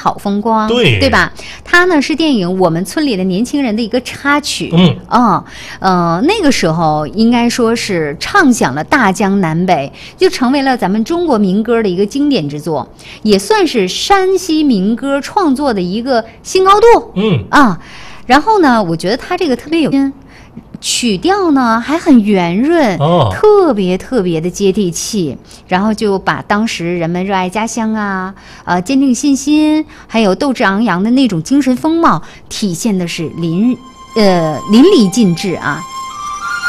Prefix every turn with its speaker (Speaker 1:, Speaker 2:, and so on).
Speaker 1: 好风光，
Speaker 2: 对
Speaker 1: 吧？它呢是电影《我们村里的年轻人》的一个插曲，那个时候应该说是唱响了大江南北，就成为了咱们中国民歌的一个经典之作，也算是山西民歌创作的一个新高度，然后呢，我觉得它这个特别有心。曲调呢还很圆润，特别特别的接地气，然后就把当时人们热爱家乡坚定信心，还有斗志昂扬的那种精神风貌，体现的是淋漓尽致啊。